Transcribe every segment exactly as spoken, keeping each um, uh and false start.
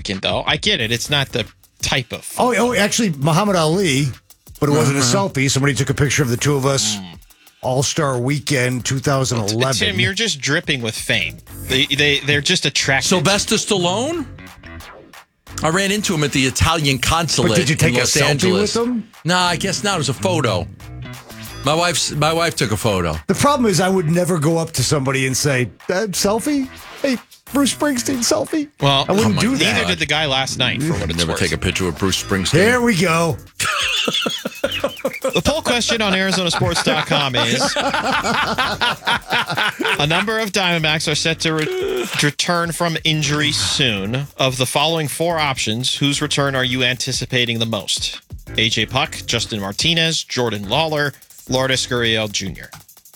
significant, though. I get it. It's not the type of photo. Oh, oh, actually, Muhammad Ali, but it wasn't uh-huh. a selfie. Somebody took a picture of the two of us. Mm. All-Star Weekend twenty eleven. Tim, you're just dripping with fame. They, they, they're just attracted. Sylvester Stallone? I ran into him at the Italian consulate but did you take in Los a selfie Angeles. with him? No, I guess not. It was a photo. My wife's my wife took a photo. The problem is I would never go up to somebody and say, uh, selfie? Hey, Bruce Springsteen, selfie? Well, I wouldn't oh do that. Neither did the guy last night, for what it's Never worth. take a picture with Bruce Springsteen. Here we go. The poll question on Arizona Sports dot com is, a number of Diamondbacks are set to re- return from injury soon. Of the following four options, whose return are you anticipating the most? A J Puck, Justin Martinez, Jordan Lawler, Lourdes Gurriel Junior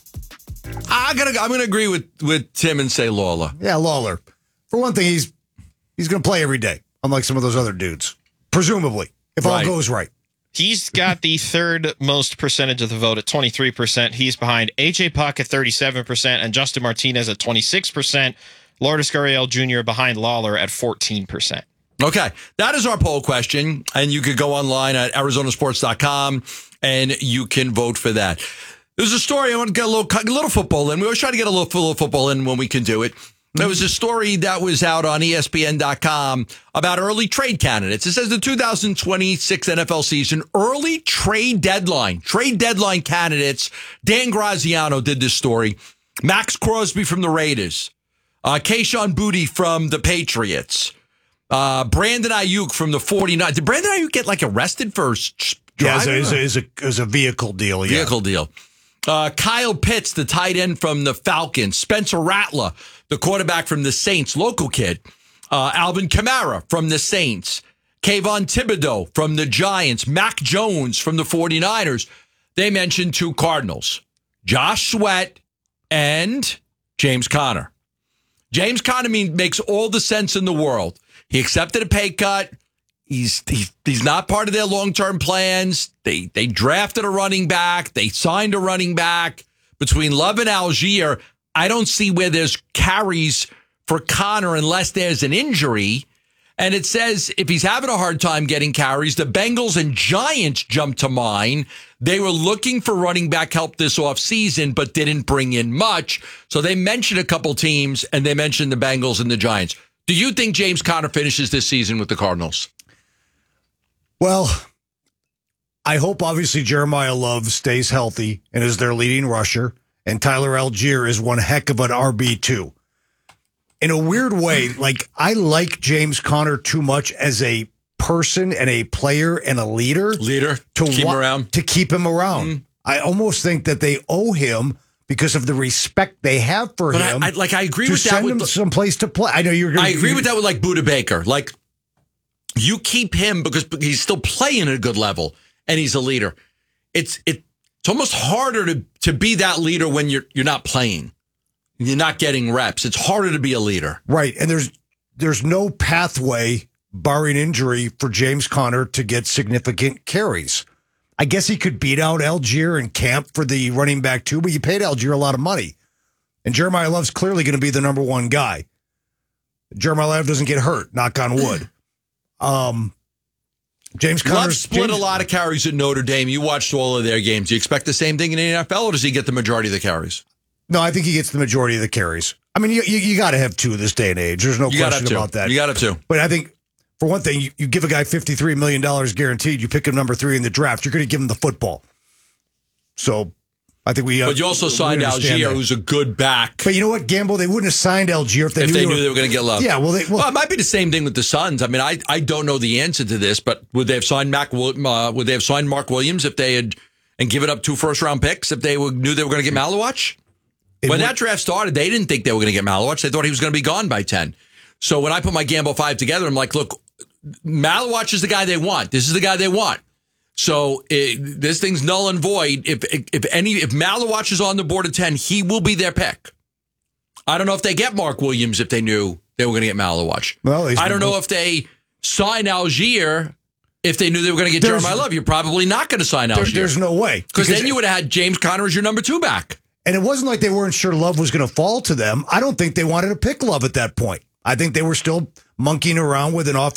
I gotta, I'm going to agree with, with Tim and say Lawler. Yeah, Lawler. For one thing, he's he's going to play every day, unlike some of those other dudes. Presumably, if right. all goes right. He's got the third most percentage of the vote at twenty-three percent. He's behind A J Puck at thirty-seven percent and Justin Martinez at twenty-six percent. Lourdes Gurriel Junior behind Lawler at fourteen percent. Okay, that is our poll question, and you could go online at Arizona Sports dot com and you can vote for that. There's a story, I want to get a little, a little football in. We always try to get a little, little football in when we can do it. There was a story that was out on E S P N dot com about early trade candidates. It says the two thousand twenty-six N F L season early trade deadline, trade deadline candidates. Dan Graziano did this story. Max Crosby from the Raiders, uh, Kayshon Boutte from the Patriots, uh, Brandon Ayuk from the forty-niners. Did Brandon Ayuk get like arrested for driving? Yeah, it's a, a, a, a vehicle deal. Yeah. Vehicle deal. Uh, Kyle Pitts, the tight end from the Falcons. Spencer Rattler, the quarterback from the Saints, local kid. Uh, Alvin Kamara from the Saints. Kayvon Thibodeau from the Giants. Mac Jones from the forty-niners. They mentioned two Cardinals, Josh Sweat and James Conner. James Conner mean, makes all the sense in the world. He accepted a pay cut. He's, he's he's not part of their long-term plans. They they drafted a running back. They signed a running back. Between Love and Algier, I don't see where there's carries for Conner unless there's an injury. And it says if he's having a hard time getting carries, the Bengals and Giants jump to mind. They were looking for running back help this offseason, but didn't bring in much. So they mentioned a couple teams, and they mentioned the Bengals and the Giants. Do you think James Conner finishes this season with the Cardinals? Well, I hope obviously Jeremiah Love stays healthy and is their leading rusher, and Tyler Algier is one heck of an R B two. In a weird way, like I like James Conner too much as a person and a player and a leader. Leader to keep wa- him around. To keep him around. Mm-hmm. I almost think that they owe him because of the respect they have for but him. I, I, like I agree to with that. Send with him the, someplace to play. I know you're going. I agree with that with like Budda Baker. Like you keep him because he's still playing at a good level and he's a leader. It's it, it's almost harder to to be that leader when you're you're not playing. You're not getting reps. It's harder to be a leader. Right. And there's there's no pathway, barring injury, for James Conner to get significant carries. I guess he could beat out Algier and camp for the running back too, but you paid Algier a lot of money. And Jeremiah Love's clearly going to be the number one guy. Jeremiah Love doesn't get hurt, knock on wood. Um, James Conner Love split James, a lot of carries at Notre Dame. You watched all of their games. Do you expect the same thing in the N F L, or does he get the majority of the carries? No, I think he gets the majority of the carries. I mean, you you, you got to have two this day and age. There's no you question about that. You got to have two. But I think, for one thing, you, you give a guy fifty-three million dollars guaranteed. You pick him number three in the draft. You're going to give him the football. So I think we. Uh, but you also signed Algier, who's a good back. But you know what, Gamble? They wouldn't have signed Algier if they if knew they, they knew were, they were going to get Love. Yeah, well, they, well, well, it might be the same thing with the Suns. I mean, I, I don't know the answer to this, but would they have signed Mac? Uh, would they have signed Mark Williams if they had and given up two first round picks if they were, knew they were going to get Malawach? It when would, that draft started, they didn't think they were going to get Malawach. They thought he was going to be gone by ten. So when I put my Gamble five together, I'm like, look, Malawach is the guy they want. This is the guy they want. So it, this thing's null and void. If if any if Malawach is on the board at ten, he will be their pick. I don't know if they get Mark Williams if they knew they were going to get Malawach. Well, I don't know if they sign Algier if they knew they were going to get there's, Jeremiah Love. You're probably not going to sign Algier. There, there's no way. Because then you would have had James Conner as your number two back. And it wasn't like they weren't sure Love was going to fall to them. I don't think they wanted to pick Love at that point. I think they were still monkeying around with an offense.